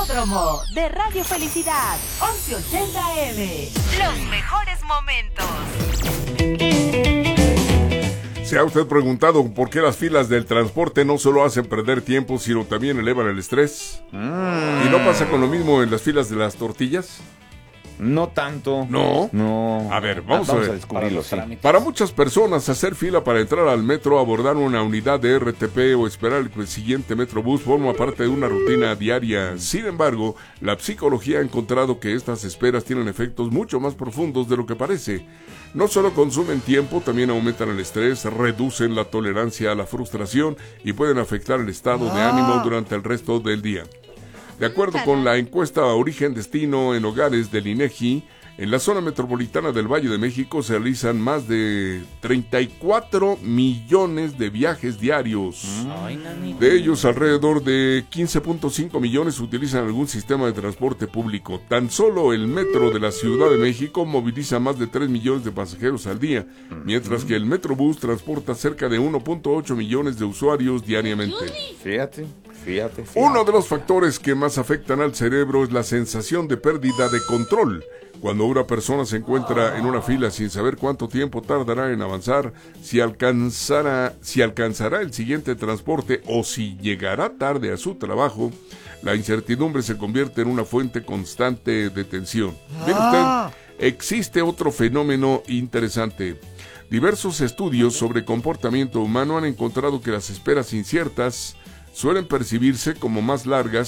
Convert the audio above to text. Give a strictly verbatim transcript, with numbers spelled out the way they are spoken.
Velódromo de Radio Felicidad, once ochenta A M. Los mejores momentos. ¿Se ha usted preguntado por qué las filas del transporte no solo hacen perder tiempo, sino también elevan el estrés? Mm. ¿Y no pasa con lo mismo en las filas de las tortillas? No tanto. ¿No? No. A ver, vamos, ah, vamos a ver. a descubrirlo, sí. Para muchas personas, hacer fila para entrar al metro, abordar una unidad de R T P o esperar el siguiente metrobús forma parte de una rutina diaria. Sin embargo, la psicología ha encontrado que estas esperas tienen efectos mucho más profundos de lo que parece. No solo consumen tiempo, también aumentan el estrés, reducen la tolerancia a la frustración y pueden afectar el estado de ánimo durante el resto del día. De acuerdo con la encuesta Origen-Destino en Hogares del INEGI, en la zona metropolitana del Valle de México se realizan más de treinta y cuatro millones de viajes diarios. De ellos, alrededor de quince punto cinco millones utilizan algún sistema de transporte público. Tan solo el metro de la Ciudad de México moviliza más de tres millones de pasajeros al día, mientras que el Metrobús transporta cerca de uno punto ocho millones de usuarios diariamente. Fíjate. Fíjate, fíjate. Uno de los factores que más afectan al cerebro es la sensación de pérdida de control. Cuando una persona se encuentra en una fila sin saber cuánto tiempo tardará en avanzar, si alcanzará, si alcanzará el siguiente transporte o si llegará tarde a su trabajo, la incertidumbre se convierte en una fuente constante de tensión. Mire usted, existe otro fenómeno interesante. Diversos estudios sobre comportamiento humano han encontrado que las esperas inciertas suelen percibirse como más largas